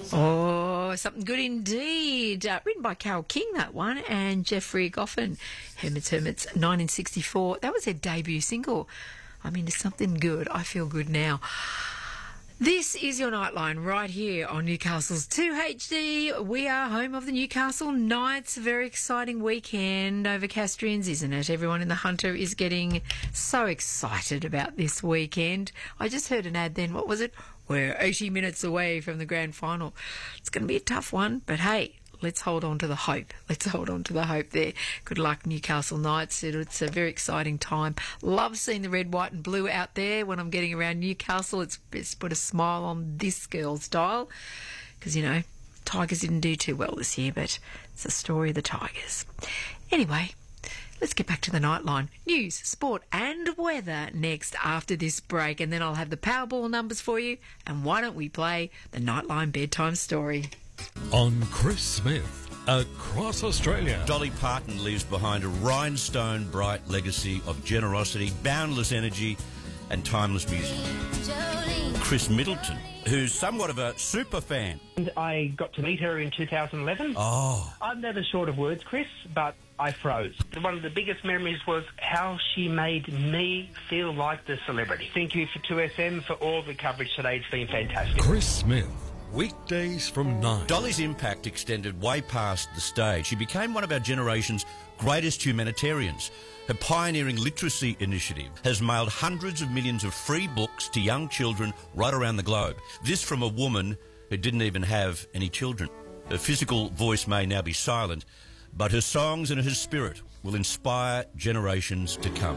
Oh, something good indeed. Written by Carole King, that one, and Jeffrey Goffin. Hermits, 1964. That was their debut single. I'm into something good. I feel good now. This is your Nightline right here on Newcastle's 2HD. We are home of the Newcastle Knights. A very exciting weekend over Castrians, isn't it? Everyone in the Hunter is getting so excited about this weekend. I just heard an ad then. What was it? We're 80 minutes away from the grand final. It's going to be a tough one, but hey, let's hold on to the hope. Let's hold on to the hope there. Good luck, Newcastle Knights. It's a very exciting time. Love seeing the red, white and blue out there when I'm getting around Newcastle. It's put a smile on this girl's dial because, you know, Tigers didn't do too well this year, but it's the story of the Tigers. Anyway, let's get back to the Nightline. News, sport and weather next after this break, and then I'll have the Powerball numbers for you. And why don't we play the Nightline bedtime story? On Chris Smith, across Australia. Dolly Parton leaves behind a rhinestone bright legacy of generosity, boundless energy and timeless music. Chris Middleton, who's somewhat of a super fan. And I got to meet her in 2011. Oh. I'm never short of words, Chris, but I froze. One of the biggest memories was how she made me feel like the celebrity. Thank you for 2SM for all the coverage today. It's been fantastic. Chris Smith, weekdays from 9. Dolly's impact extended way past the stage. She became one of our generation's greatest humanitarians. Her pioneering literacy initiative has mailed hundreds of millions of free books to young children right around the globe. This from a woman who didn't even have any children. Her physical voice may now be silent, but her songs and her spirit will inspire generations to come.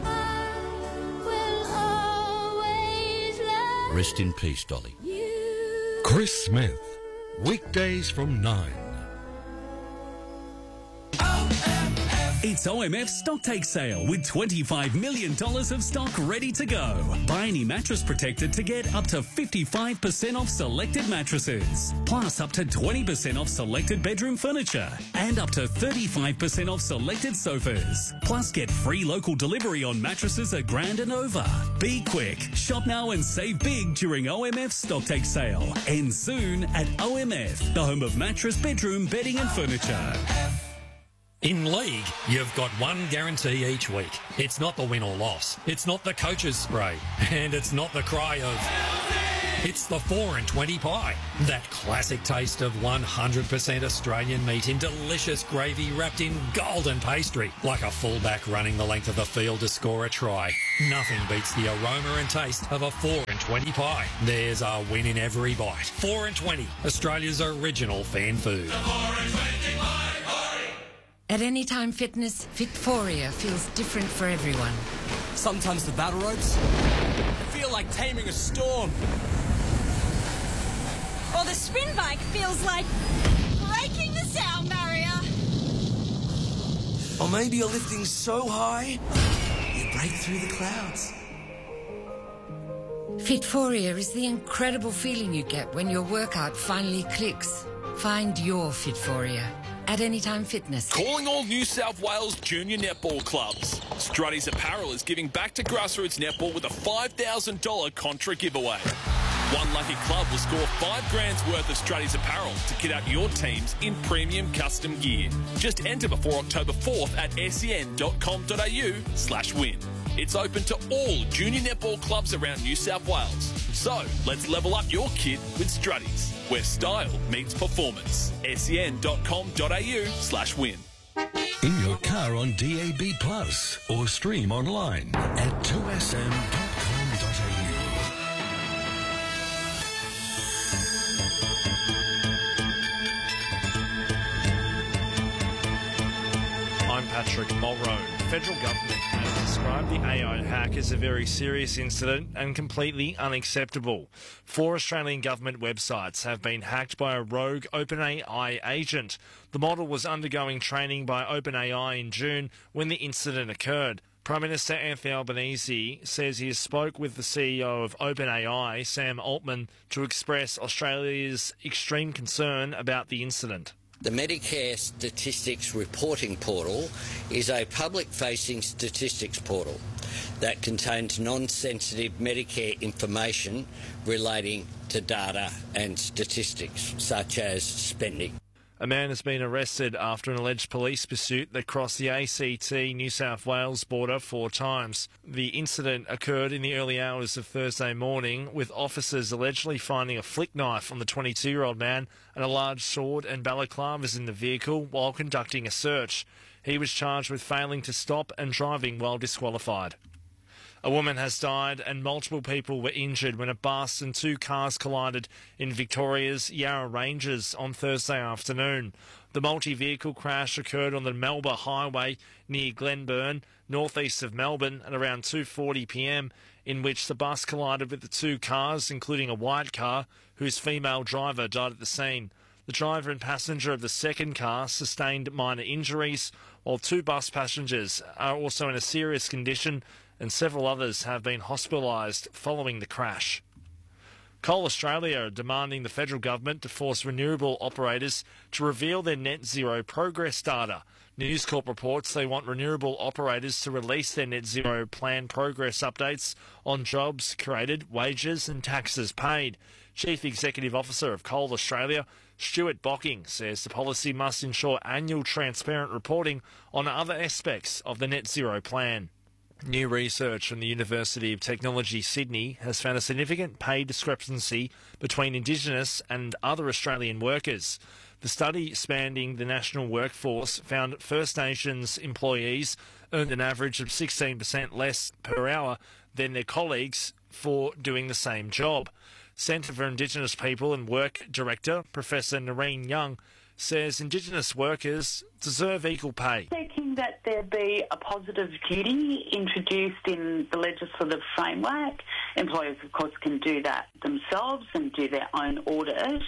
Rest in peace, Dolly. Chris Smith, weekdays from 9. It's OMF's Stocktake Sale with $25 million of stock ready to go. Buy any mattress protector to get up to 55% off selected mattresses, plus up to 20% off selected bedroom furniture, and up to 35% off selected sofas. Plus get free local delivery on mattresses $1,000 and over. Be quick, shop now and save big during OMF's Stocktake Sale. Ends soon at OMF, the home of mattress, bedroom, bedding and furniture. In League, you've got one guarantee each week. It's not the win or loss. It's not the coach's spray. And it's not the cry of... It's the 4 and 20 pie. That classic taste of 100% Australian meat in delicious gravy wrapped in golden pastry. Like a fullback running the length of the field to score a try. Nothing beats the aroma and taste of a 4 and 20 pie. There's a win in every bite. 4 and 20, Australia's original fan food. The 4 and 20 pie. At Anytime Fitness, Fitforia feels different for everyone. Sometimes the battle ropes feel like taming a storm. Or the spin bike feels like breaking the sound barrier. Or maybe you're lifting so high, you break through the clouds. Fitforia is the incredible feeling you get when your workout finally clicks. Find your Fitforia at Anytime Fitness. Calling all New South Wales junior netball clubs. Strutty's Apparel is giving back to grassroots netball with a $5,000 contra giveaway. One lucky club will score $5,000 worth of Strutty's Apparel to kit out your teams in premium custom gear. Just enter before October 4th at sen.com.au/win. It's open to all junior netball clubs around New South Wales. So, let's level up your kit with Strutty's, where style meets performance. sen.com.au/win. In your car on DAB+, or stream online at 2sm.com.au. I'm Patrick Mulroney. The federal government has described the AI hack as a very serious incident and completely unacceptable. 4 Australian government websites have been hacked by a rogue OpenAI agent. The model was undergoing training by OpenAI in June when the incident occurred. Prime Minister Anthony Albanese says he spoke with the CEO of OpenAI, Sam Altman, to express Australia's extreme concern about the incident. The Medicare Statistics Reporting Portal is a public-facing statistics portal that contains non-sensitive Medicare information relating to data and statistics, such as spending. A man has been arrested after an alleged police pursuit that crossed the ACT New South Wales border 4 times. The incident occurred in the early hours of Thursday morning, with officers allegedly finding a flick knife on the 22-year-old man and a large sword and balaclavas in the vehicle while conducting a search. He was charged with failing to stop and driving while disqualified. A woman has died and multiple people were injured when a bus and 2 cars collided in Victoria's Yarra Ranges on Thursday afternoon. The multi-vehicle crash occurred on the Melba Highway near Glenburn, northeast of Melbourne, at around 2:40 p.m, in which the bus collided with the 2 cars, including a white car, whose female driver died at the scene. The driver and passenger of the second car sustained minor injuries, while 2 bus passengers are also in a serious condition, and several others have been hospitalised following the crash. Coal Australia are demanding the federal government to force renewable operators to reveal their net zero progress data. News Corp reports they want renewable operators to release their net zero plan progress updates on jobs created, wages and taxes paid. Chief Executive Officer of Coal Australia, Stuart Bocking, says the policy must ensure annual transparent reporting on other aspects of the net zero plan. New research from the University of Technology Sydney has found a significant pay discrepancy between Indigenous and other Australian workers. The study, spanning the national workforce, found First Nations employees earned an average of 16% less per hour than their colleagues for doing the same job. Centre for Indigenous People and Work Director, Professor Noreen Young, says Indigenous workers deserve equal pay. Seeking that there be a positive duty introduced in the legislative framework. Employers, of course, can do that themselves and do their own audit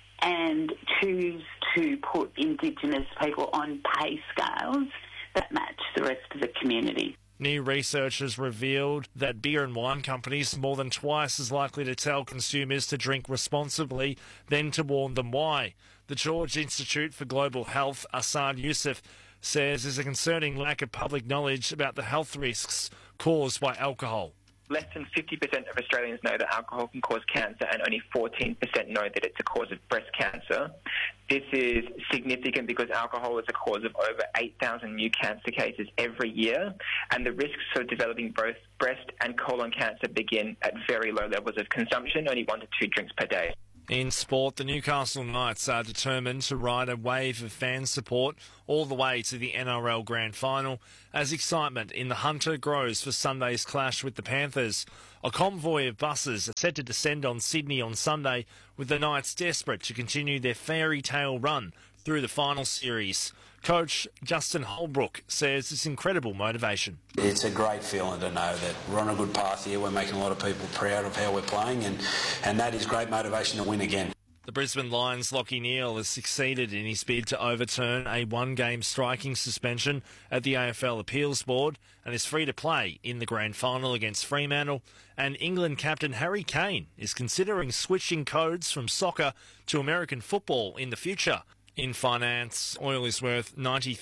and choose to put Indigenous people on pay scales that match the rest of the community. New research has revealed that beer and wine companies are more than twice as likely to tell consumers to drink responsibly than to warn them why. The George Institute for Global Health, Assad Youssef, says there's a concerning lack of public knowledge about the health risks caused by alcohol. Less than 50% of Australians know that alcohol can cause cancer, and only 14% know that it's a cause of breast cancer. This is significant because alcohol is a cause of over 8,000 new cancer cases every year, and the risks of developing both breast and colon cancer begin at very low levels of consumption, only 1 to 2 drinks per day. In sport, the Newcastle Knights are determined to ride a wave of fan support all the way to the NRL Grand Final as excitement in the Hunter grows for Sunday's clash with the Panthers. A convoy of buses are set to descend on Sydney on Sunday, with the Knights desperate to continue their fairy tale run through the final series. Coach Justin Holbrook says it's incredible motivation. It's a great feeling to know that we're on a good path here. We're making a lot of people proud of how we're playing, and that is great motivation to win again. The Brisbane Lions' Lachie Neale has succeeded in his bid to overturn a 1-game striking suspension at the AFL Appeals Board and is free to play in the grand final against Fremantle. And England captain Harry Kane is considering switching codes from soccer to American football in the future. In finance, oil is worth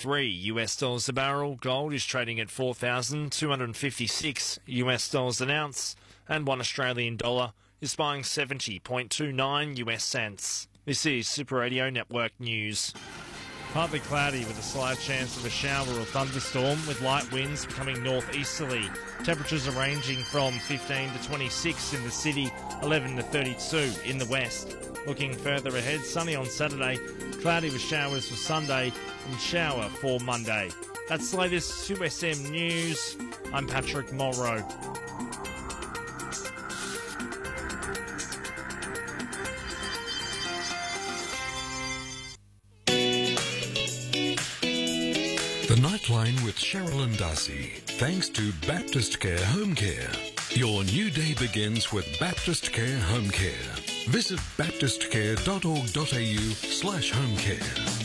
$93 a barrel, gold is trading at $4,256 an ounce, and 1 Australian dollar is buying 70.29 US cents. This is Super Radio Network News. Partly cloudy with a slight chance of a shower or thunderstorm, with light winds becoming northeasterly. Temperatures are ranging from 15 to 26 in the city, 11 to 32 in the west. Looking further ahead, sunny on Saturday, cloudy with showers for Sunday, and shower for Monday. That's the latest 2SM News. I'm Patrick Mulroe. The Nightline with Cheryl and Darcy, thanks to Baptist Care Home Care. Your new day begins with Baptist Care Home Care. Visit baptistcare.org.au/homecare.